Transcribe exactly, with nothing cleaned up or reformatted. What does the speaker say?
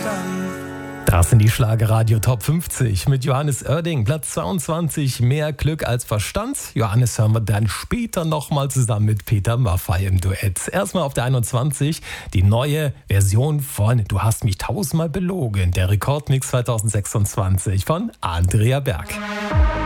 Das sind die Schlagerradio Top fünfzig mit Johannes Oerding, Platz zweiundzwanzig, mehr Glück als Verstand. Johannes hören wir dann später nochmal zusammen mit Peter Maffay im Duett. Erstmal auf der einundzwanzig die neue Version von Du hast mich tausendmal belogen, der Rekordmix zweitausendsechsundzwanzig von Andrea Berg.